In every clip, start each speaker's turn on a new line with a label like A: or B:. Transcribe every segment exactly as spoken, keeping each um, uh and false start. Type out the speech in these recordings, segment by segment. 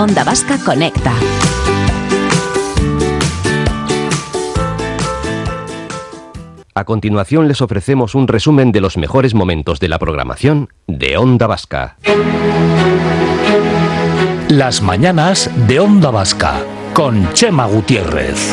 A: Onda Vasca Conecta.
B: A continuación les ofrecemos un resumen de los mejores momentos de la programación de Onda Vasca.
C: Las mañanas de Onda Vasca con Chema Gutiérrez.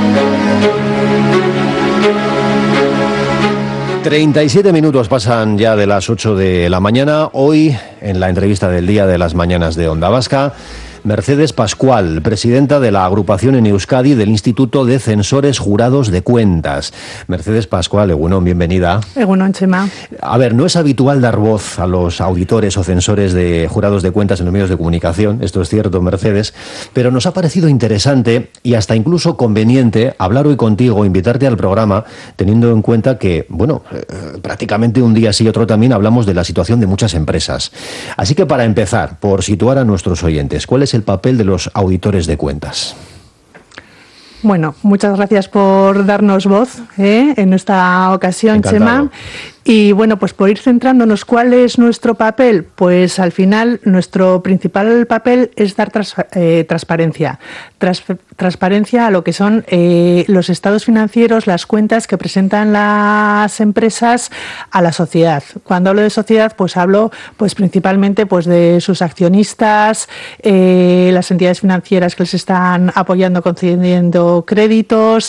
D: treinta y siete minutos pasan ya de las ocho de la mañana. Hoy, en la entrevista del día de las mañanas de Onda Vasca, Mercedes Pascual, presidenta de la agrupación en Euskadi del Instituto de Censores Jurados de Cuentas. Mercedes Pascual, egunon, bienvenida.
E: Egunon, Chema.
D: A ver, no es habitual dar voz a los auditores o censores de jurados de cuentas en los medios de comunicación, esto es cierto, Mercedes, pero nos ha parecido interesante y hasta incluso conveniente hablar hoy contigo, invitarte al programa, teniendo en cuenta que, bueno, eh, prácticamente un día sí y otro también hablamos de la situación de muchas empresas. Así que para empezar, por situar a nuestros oyentes, ¿cuál es el papel de los auditores de cuentas?
E: Bueno, muchas gracias por darnos voz ¿eh? en esta ocasión,
D: Encantado.
E: Chema. Y bueno, pues por ir centrándonos, ¿cuál es nuestro papel? Pues al final nuestro principal papel es dar tras, eh, transparencia. Tras, transparencia a lo que son eh, los estados financieros, las cuentas que presentan las empresas a la sociedad. Cuando hablo de sociedad, pues hablo pues principalmente pues de sus accionistas, eh, las entidades financieras que les están apoyando, concediendo créditos,